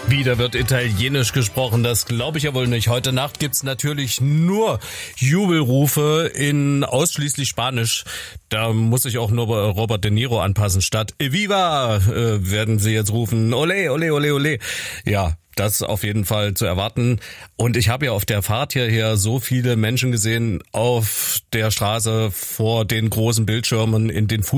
Wieder wird Italienisch gesprochen, das glaube ich ja wohl nicht. Heute Nacht gibt's natürlich nur Jubelrufe in ausschließlich Spanisch. Da muss ich auch nur Robert De Niro anpassen. Statt Viva werden sie jetzt rufen Ole, ole, ole, ole. Ja, das ist auf jeden Fall zu erwarten. Und ich habe ja auf der Fahrt hierher so viele Menschen gesehen auf der Straße vor den großen Bildschirmen in den